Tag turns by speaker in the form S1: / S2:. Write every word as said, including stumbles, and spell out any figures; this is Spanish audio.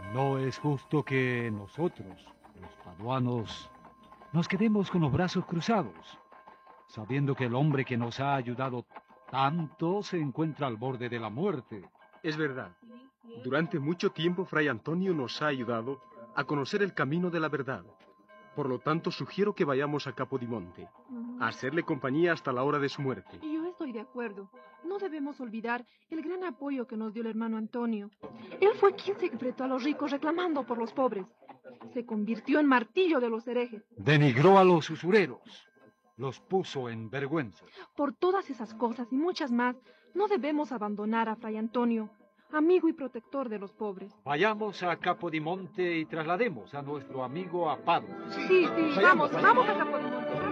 S1: No es justo que nosotros, los paduanos, nos quedemos con los brazos cruzados, sabiendo que el hombre que nos ha ayudado tanto se encuentra al borde de la muerte.
S2: Es verdad. Durante mucho tiempo Fray Antonio nos ha ayudado a conocer el camino de la verdad. Por lo tanto, sugiero que vayamos a Capodimonte, a hacerle compañía hasta la hora de su muerte.
S3: Yo estoy de acuerdo. No debemos olvidar el gran apoyo que nos dio el hermano Antonio. Él fue quien se enfrentó a los ricos reclamando por los pobres. Se convirtió en martillo de los herejes.
S1: Denigró a los usureros, los puso en vergüenza.
S3: Por todas esas cosas y muchas más, no debemos abandonar a Fray Antonio, amigo y protector de los pobres.
S1: Vayamos a Capodimonte y traslademos a nuestro amigo a Padua.
S3: Sí, sí, vamos, vamos a Capodimonte.